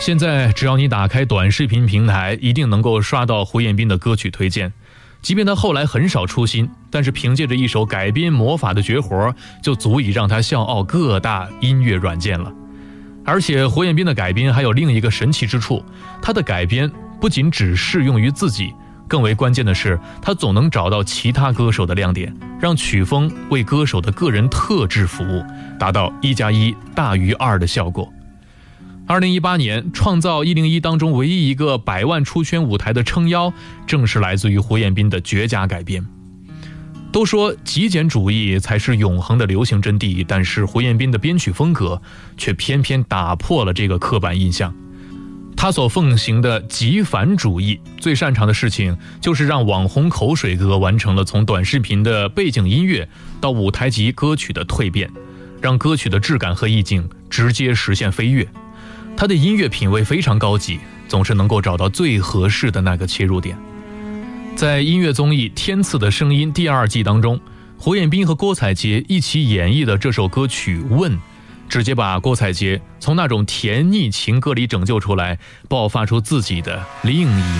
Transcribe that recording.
现在只要你打开短视频平台，一定能够刷到胡彦斌的歌曲推荐。即便他后来很少出新，但是凭借着一首改编魔法的绝活，就足以让他笑傲各大音乐软件了。而且胡彦斌的改编还有另一个神奇之处，他的改编不仅只适用于自己，更为关键的是，他总能找到其他歌手的亮点，让曲风为歌手的个人特质服务，达到1+1大于2的效果。2018年创造101当中唯一一个100万出圈舞台的撑腰，正是来自于胡彦斌的绝佳改编。都说极简主义才是永恒的流行真谛，但是胡彦斌的编曲风格却偏偏打破了这个刻板印象。他所奉行的极繁主义，最擅长的事情就是让网红口水歌完成了从短视频的背景音乐到舞台级歌曲的蜕变，让歌曲的质感和意境直接实现飞跃。他的音乐品味非常高级，总是能够找到最合适的那个切入点。在音乐综艺《天赐的声音》第2季当中，胡彦斌和郭采洁一起演绎的这首歌曲《问》，直接把郭采洁从那种甜腻情歌里拯救出来，爆发出自己的另一面。